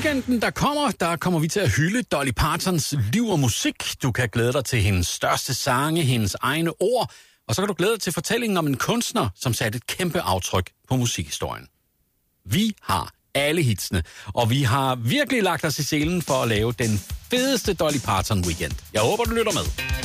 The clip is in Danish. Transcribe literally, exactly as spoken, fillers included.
weekenden, der kommer, der kommer vi til at hylde Dolly Partons liv og musik. Du kan glæde dig til hendes største sange, hendes egne ord, og så kan du glæde dig til fortællingen om en kunstner, som satte et kæmpe aftryk på musikhistorien. Vi har alle hitsene, og vi har virkelig lagt os i selen for at lave den fedeste Dolly Parton weekend. Jeg håber, du lytter med.